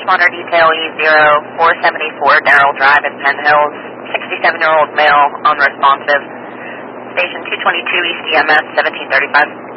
responder detail E0474 Darrell Drive in Penn Hills. 67-year-old male, unresponsive. Station 222 East EMS, 1735.